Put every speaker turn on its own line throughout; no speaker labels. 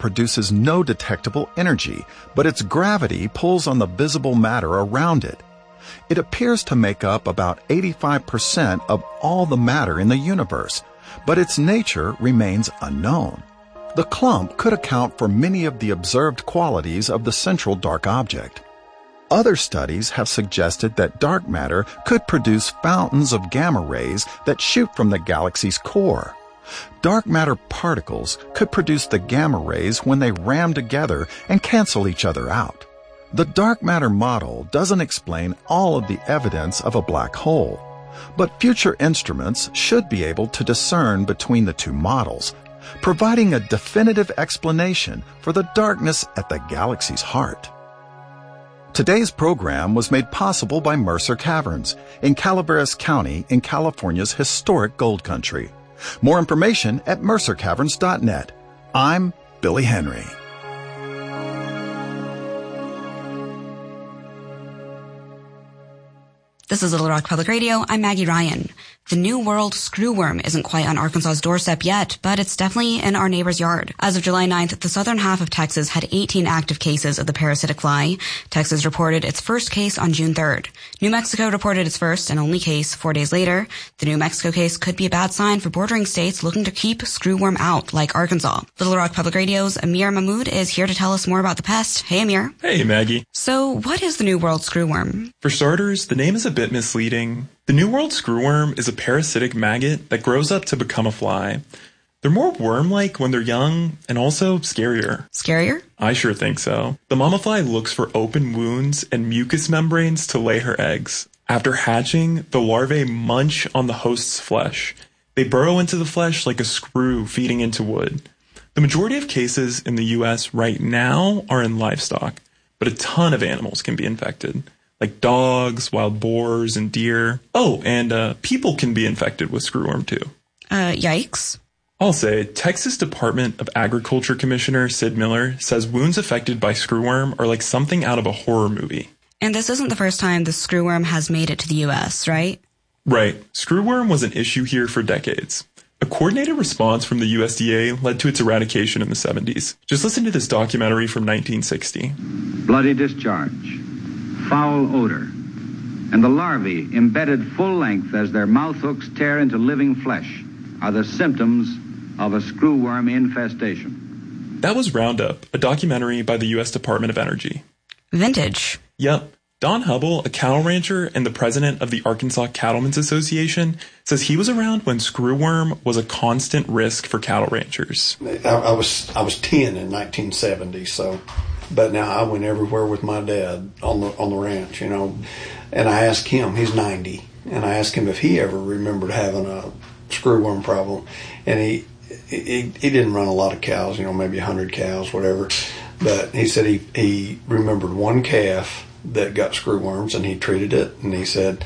produces no detectable energy, but its gravity pulls on the visible matter around it. It appears to make up about 85% of all the matter in the universe, but its nature remains unknown. The clump could account for many of the observed qualities of the central dark object. Other studies have suggested that dark matter could produce fountains of gamma rays that shoot from the galaxy's core. Dark matter particles could produce the gamma rays when they ram together and cancel each other out. The dark matter model doesn't explain all of the evidence of a black hole, but future instruments should be able to discern between the two models, providing a definitive explanation for the darkness at the galaxy's heart. Today's program was made possible by Mercer Caverns in Calaveras County in California's historic gold country. More information at mercercaverns.net. I'm Billy Henry.
This is Little Rock Public Radio. I'm Maggie Ryan. The New World screwworm isn't quite on Arkansas's doorstep yet, but it's definitely in our neighbor's yard. As of July 9th, the southern half of Texas had 18 active cases of the parasitic fly. Texas reported its first case on June 3rd. New Mexico reported its first and only case 4 days later. The New Mexico case could be a bad sign for bordering states looking to keep screwworm out, like Arkansas. Little Rock Public Radio's Amir Mahmood is here to tell us more about the pest. Hey, Amir.
Hey, Maggie.
So, what is the New World screwworm?
For starters, the name is a bit misleading. The New World screwworm is a parasitic maggot that grows up to become a fly. They're more worm-like when they're young and also scarier.
Scarier?
I sure think so. The mama fly looks for open wounds and mucous membranes to lay her eggs. After hatching, the larvae munch on the host's flesh. They burrow into the flesh like a screw feeding into wood. The majority of cases in the U.S. right now are in livestock, but a ton of animals can be infected, like dogs, wild boars, and deer. Oh, and people can be infected with screwworm too.
Yikes.
I'll say, Texas Department of Agriculture Commissioner Sid Miller says wounds affected by screwworm are like something out of a horror movie.
And this isn't the first time the screwworm has made it to the U.S., right?
Right. Screwworm was an issue here for decades. A coordinated response from the USDA led to its eradication in the 70s. Just listen to this documentary from 1960.
Bloody discharge, foul odor, and the larvae embedded full length as their mouthhooks tear into living flesh are the symptoms of a screwworm infestation.
That was Roundup, a documentary by the U.S. Department of Energy.
Vintage.
Yep. Don Hubble, a cattle rancher and the president of the Arkansas Cattlemen's Association, says he was around when screwworm was a constant risk for cattle ranchers.
I was 10 in 1970, so, but now I went everywhere with my dad on the ranch, you know, and I asked him, he's 90, and I asked him if he ever remembered having a screwworm problem, and he didn't run a lot of cows, you know, maybe 100 cows, whatever, but he said he remembered one calf that got screwworms, and he treated it, and he said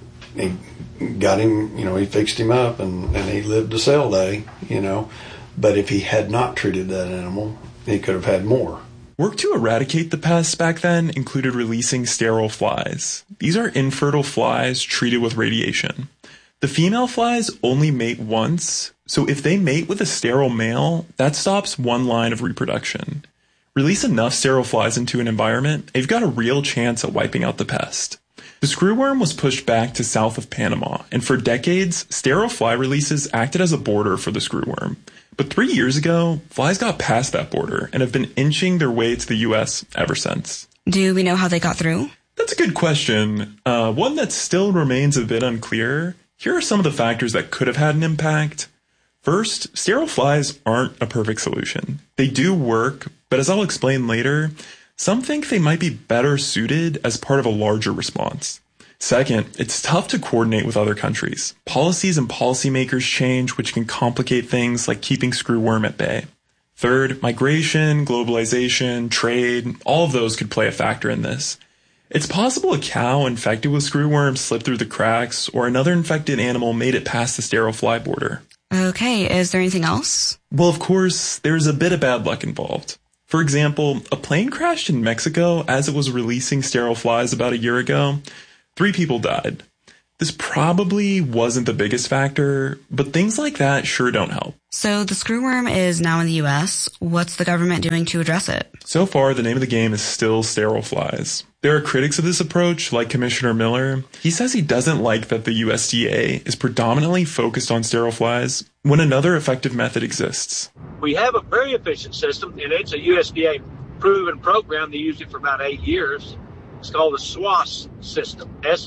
he got him, you know, he fixed him up, and he lived a sale day, you know, but if he had not treated that animal, he could have had more.
Work to eradicate the pest back then included releasing sterile flies. These are infertile flies treated with radiation. The female flies only mate once, so if they mate with a sterile male, that stops one line of reproduction. Release enough sterile flies into an environment, and you've got a real chance at wiping out the pest. The screwworm was pushed back to south of Panama, and for decades, sterile fly releases acted as a border for the screwworm. But 3 years ago, flies got past that border and have been inching their way to the U.S. ever since.
Do we know how they got through?
That's a good question. One that still remains a bit unclear. Here are some of the factors that could have had an impact. First, sterile flies aren't a perfect solution. They do work, but as I'll explain later, some think they might be better suited as part of a larger response. Second, it's tough to coordinate with other countries. Policies and policymakers change, which can complicate things like keeping screwworm at bay. Third, migration, globalization, trade, all of those could play a factor in this. It's possible a cow infected with screwworm slipped through the cracks, or another infected animal made it past the sterile fly border.
Okay, is there anything else?
Well, of course, there's a bit of bad luck involved. For example, a plane crashed in Mexico as it was releasing sterile flies about a year ago. 3 people died. This probably wasn't the biggest factor, but things like that sure don't help.
So the screwworm is now in the U.S. What's the government doing to address it?
So far, the name of the game is still sterile flies. There are critics of this approach, like Commissioner Miller. He says he doesn't like that the USDA is predominantly focused on sterile flies when another effective method exists.
We have a very efficient system, and it's a USDA-proven program. They used it for about 8 years. It's called the SWAS system,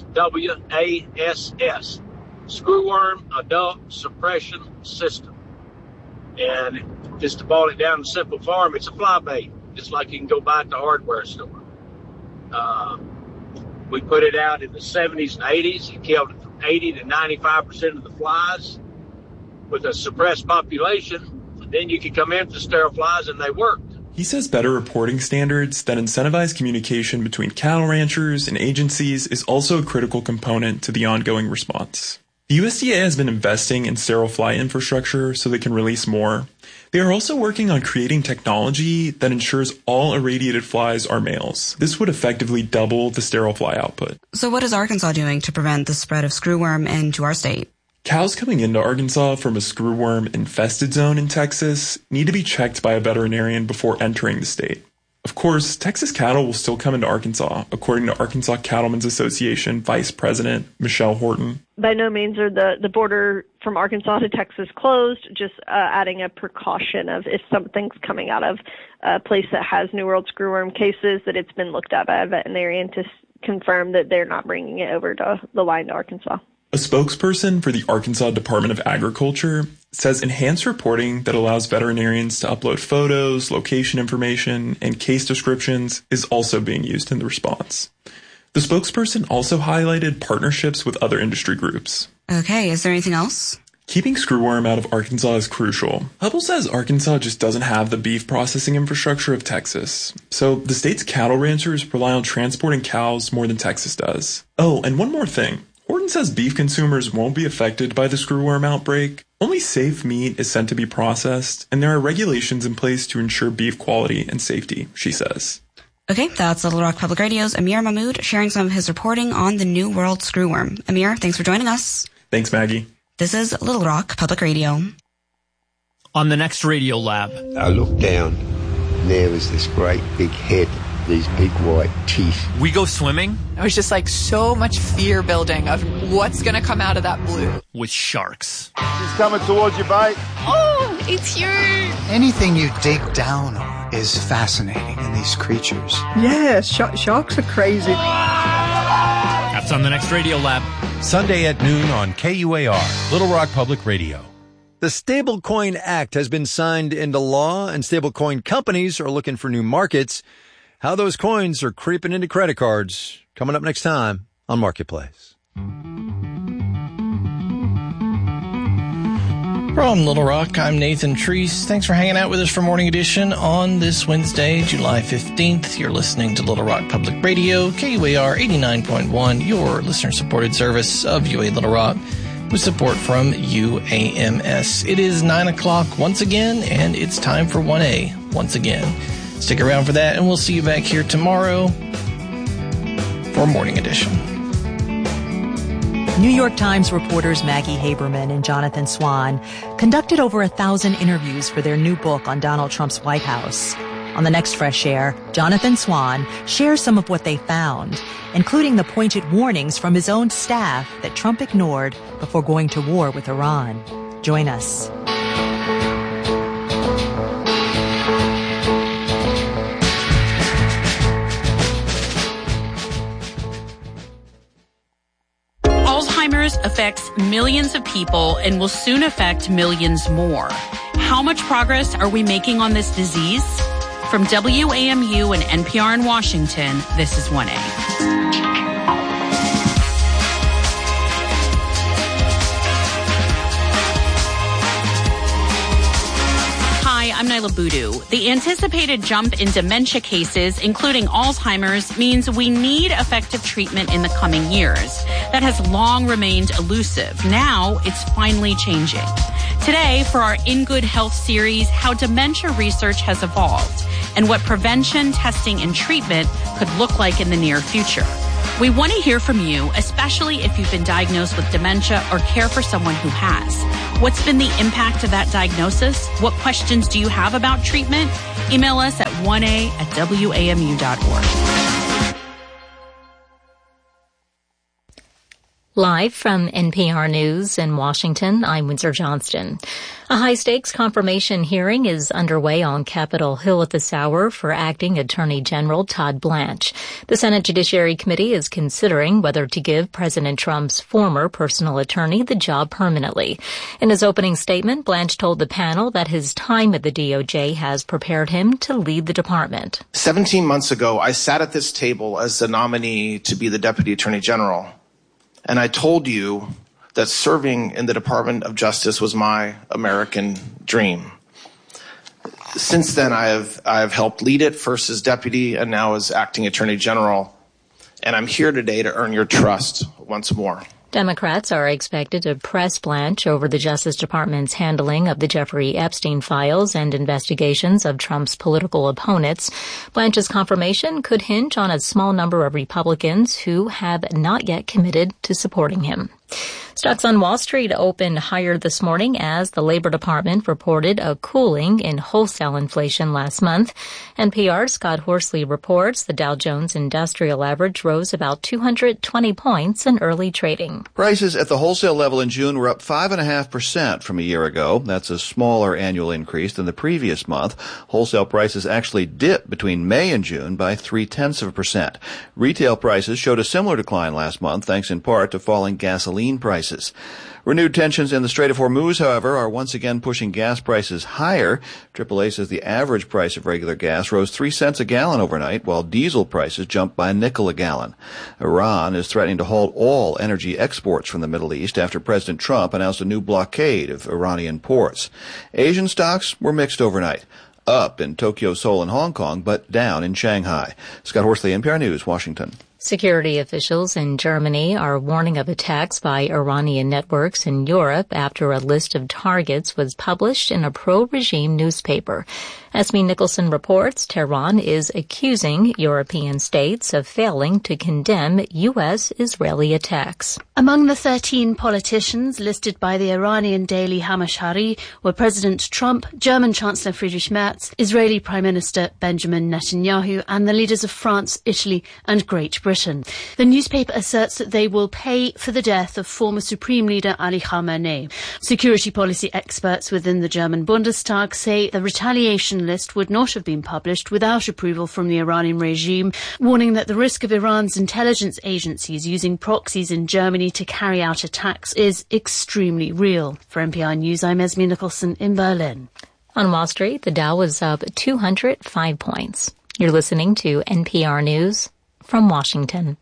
SWASS, Screwworm Adult Suppression System. And just to boil it down in simple form, it's a fly bait, just like you can go buy at the hardware store. We put it out in the 70s and 80s. It killed 80 to 95% of the flies. With a suppressed population, then you could come in with the sterile flies, and they worked.
He says better reporting standards that incentivize communication between cattle ranchers and agencies is also a critical component to the ongoing response. The USDA has been investing in sterile fly infrastructure so they can release more. They are also working on creating technology that ensures all irradiated flies are males. This would effectively double the sterile fly output.
So what is Arkansas doing to prevent the spread of screwworm into our state?
Cows coming into Arkansas from a screwworm-infested zone in Texas need to be checked by a veterinarian before entering the state. Of course, Texas cattle will still come into Arkansas, according to Arkansas Cattlemen's Association Vice President Michelle Horton.
By no means are the border from Arkansas to Texas closed, just adding a precaution of if something's coming out of a place that has New World screwworm cases, that it's been looked at by a veterinarian to confirm that they're not bringing it over to the line to Arkansas.
A spokesperson for the Arkansas Department of Agriculture says enhanced reporting that allows veterinarians to upload photos, location information, and case descriptions is also being used in the response. The spokesperson also highlighted partnerships with other industry groups.
Okay, is there anything else?
Keeping screwworm out of Arkansas is crucial. Hubble says Arkansas just doesn't have the beef processing infrastructure of Texas, so the state's cattle ranchers rely on transporting cows more than Texas does. Oh, and one more thing. Horton says beef consumers won't be affected by the screwworm outbreak. Only safe meat is sent to be processed, and there are regulations in place to ensure beef quality and safety, she says.
Okay, that's Little Rock Public Radio's Amir Mahmood sharing some of his reporting on the New World screwworm. Amir, thanks for joining us.
Thanks, Maggie.
This is Little Rock Public Radio.
On the next Radio Lab.
I looked down, and there was this great big head, these big white teeth.
We go swimming.
It was just like so much fear building of what's going to come out of that blue.
With sharks.
He's coming towards you, bait.
Oh, it's huge.
Anything you dig down on is fascinating in these creatures.
Yeah, sharks are crazy.
That's on the next Radio Lab.
Sunday at noon on KUAR, Little Rock Public Radio.
The Stablecoin Act has been signed into law, and stablecoin companies are looking for new markets. How those coins are creeping into credit cards, coming up next time on Marketplace.
From Little Rock, I'm Nathan Treese. Thanks for hanging out with us for Morning Edition on this Wednesday, July 15th. You're listening to Little Rock Public Radio, KUAR 89.1, your listener-supported service of UA Little Rock, with support from UAMS. It is 9 o'clock once again, and it's time for 1A once again. Stick around for that, and we'll see you back here tomorrow for Morning Edition.
New York Times reporters Maggie Haberman and Jonathan Swan conducted over 1,000 interviews for their new book on Donald Trump's White House. On the next Fresh Air, Jonathan Swan shares some of what they found, including the pointed warnings from his own staff that Trump ignored before going to war with Iran. Join us.
Alzheimer's affects millions of people and will soon affect millions more. How much progress are we making on this disease? From WAMU and NPR in Washington, this is 1A. Hi, I'm Nyla Boodoo. The anticipated jump in dementia cases, including Alzheimer's, means we need effective treatment in the coming years. That has long remained elusive. Now it's finally changing. Today, for our In Good Health series, how dementia research has evolved and what prevention, testing, and treatment could look like in the near future. We want to hear from you, especially if you've been diagnosed with dementia or care for someone who has. What's been the impact of that diagnosis? What questions do you have about treatment? Email us at 1a@wamu.org.
Live from NPR News in Washington, I'm Windsor Johnston. A high-stakes confirmation hearing is underway on Capitol Hill at this hour for Acting Attorney General Todd Blanche. The Senate Judiciary Committee is considering whether to give President Trump's former personal attorney the job permanently. In his opening statement, Blanche told the panel that his time at the DOJ has prepared him to lead the department.
17 months ago, I sat at this table as the nominee to be the Deputy Attorney General. And I told you that serving in the Department of Justice was my American dream. Since then, I have helped lead it, first as deputy and now as acting attorney general. And I'm here today to earn your trust once more.
Democrats are expected to press Blanche over the Justice Department's handling of the Jeffrey Epstein files and investigations of Trump's political opponents. Blanche's confirmation could hinge on a small number of Republicans who have not yet committed to supporting him. Stocks on Wall Street opened higher this morning as the Labor Department reported a cooling in wholesale inflation last month. NPR's Scott Horsley reports the Dow Jones Industrial Average rose about 220 points in early trading.
Prices at the wholesale level in June were up 5.5% from a year ago. That's a smaller annual increase than the previous month. Wholesale prices actually dipped between May and June by 0.3%. Retail prices showed a similar decline last month, thanks in part to falling gasoline prices. Renewed tensions in the Strait of Hormuz, however, are once again pushing gas prices higher. AAA says the average price of regular gas rose 3 cents a gallon overnight, while diesel prices jumped by a nickel a gallon. Iran is threatening to halt all energy exports from the Middle East after President Trump announced a new blockade of Iranian ports. Asian stocks were mixed overnight. Up in Tokyo, Seoul, and Hong Kong, but down in Shanghai. Scott Horsley, NPR News, Washington.
Security officials in Germany are warning of attacks by Iranian networks in Europe after a list of targets was published in a pro-regime newspaper. Esme Nicholson reports Tehran is accusing European states of failing to condemn U.S.-Israeli attacks.
Among the 13 politicians listed by the Iranian daily Hamashari were President Trump, German Chancellor Friedrich Merz, Israeli Prime Minister Benjamin Netanyahu, and the leaders of France, Italy, and Great Britain. The newspaper asserts that they will pay for the death of former Supreme Leader Ali Khamenei. Security policy experts within the German Bundestag say the retaliation list would not have been published without approval from the Iranian regime, warning that the risk of Iran's intelligence agencies using proxies in Germany to carry out attacks is extremely real. For NPR News, I'm Esme Nicholson in Berlin.
On Wall Street, the Dow was up 205 points. You're listening to NPR News from Washington.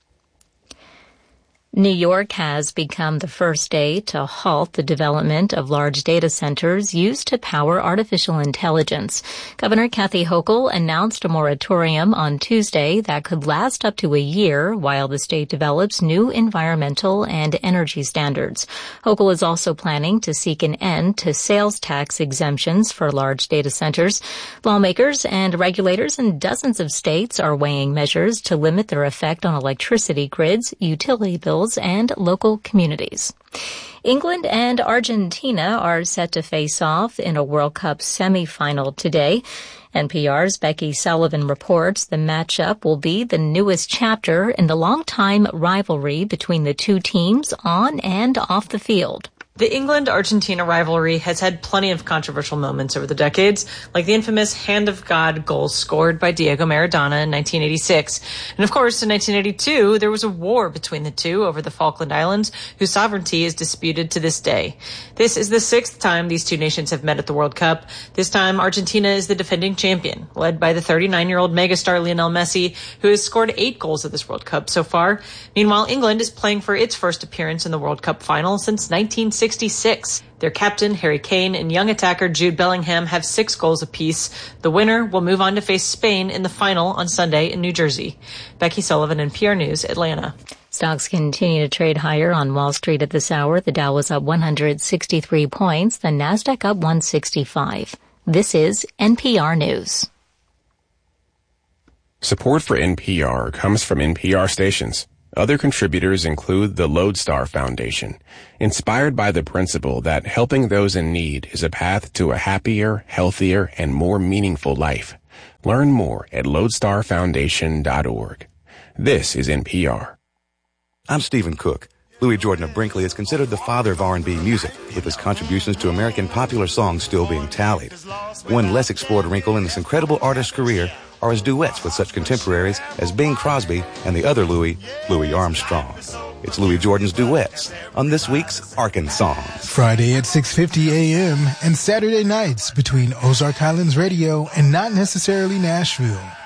New York has become the first state to halt the development of large data centers used to power artificial intelligence. Governor Kathy Hochul announced a moratorium on Tuesday that could last up to a year while the state develops new environmental and energy standards. Hochul is also planning to seek an end to sales tax exemptions for large data centers. Lawmakers and regulators in dozens of states are weighing measures to limit their effect on electricity grids, utility bills, and local communities. England and Argentina are set to face off in a World Cup semifinal today. NPR's Becky Sullivan reports the matchup will be the newest chapter in the long-time rivalry between the two teams on and off the field.
The England-Argentina rivalry has had plenty of controversial moments over the decades, like the infamous Hand of God goal scored by Diego Maradona in 1986. And of course, in 1982, there was a war between the two over the Falkland Islands, whose sovereignty is disputed to this day. This is the sixth time these two nations have met at the World Cup. This time, Argentina is the defending champion, led by the 39-year-old megastar Lionel Messi, who has scored 8 goals at this World Cup so far. Meanwhile, England is playing for its first appearance in the World Cup final since 1966. Their captain, Harry Kane, and young attacker Jude Bellingham have 6 goals apiece. The winner will move on to face Spain in the final on Sunday in New Jersey. Becky Sullivan, NPR News, Atlanta.
Stocks continue to trade higher on Wall Street at this hour. The Dow was up 163 points. The Nasdaq up 165. This is NPR News.
Support for NPR comes from NPR stations. Other contributors include the Lodestar Foundation, inspired by the principle that helping those in need is a path to a happier, healthier, and more meaningful life. Learn more at lodestarfoundation.org. This is NPR.
I'm Stephen Cook. Louis Jordan of Brinkley is considered the father of R&B music, with his contributions to American popular songs still being tallied. One less explored wrinkle in this incredible artist's career are his duets with such contemporaries as Bing Crosby and the other Louis Armstrong. It's Louis Jordan's Duets on this week's Arkansas.
Friday at 6:50 a.m. and Saturday nights between Ozark Highlands Radio and Not Necessarily Nashville.